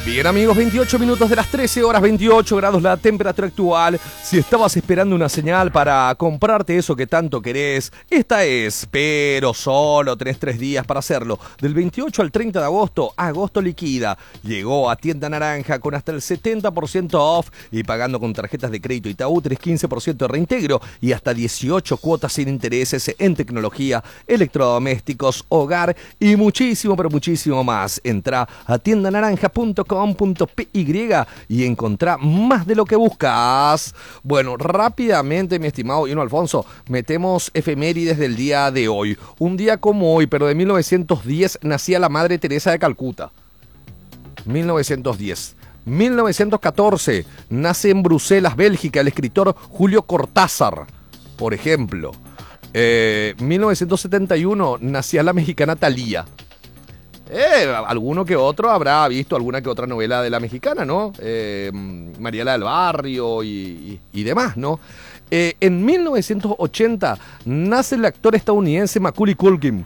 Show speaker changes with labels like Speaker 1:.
Speaker 1: Bien amigos, 28 minutos de las 13 horas, 28 grados la temperatura actual. Si estabas esperando una señal para comprarte eso que tanto querés, esta es, pero solo tenés 3 días para hacerlo. Del 28 al 30 de agosto, Agosto Liquida. Llegó a Tienda Naranja con hasta el 70% off y pagando con tarjetas de crédito Itaú tenés 15% de reintegro y hasta 18 cuotas sin intereses en tecnología, electrodomésticos, hogar y muchísimo, pero muchísimo más. Entrá a tiendanaranja.com.py y encontrá más de lo que buscas. Bueno, rápidamente, mi estimado Ino Alfonso, metemos efemérides del día de hoy. Un día como hoy, pero de 1910, nacía la Madre Teresa de Calcuta. 1910. 1914, nace en Bruselas, Bélgica, el escritor Julio Cortázar, por ejemplo. 1971, nacía la mexicana Thalía. Alguno que otro habrá visto alguna que otra novela de la mexicana, ¿no? Mariela del Barrio y demás, ¿no? En 1980 nace el actor estadounidense Macaulay Culkin.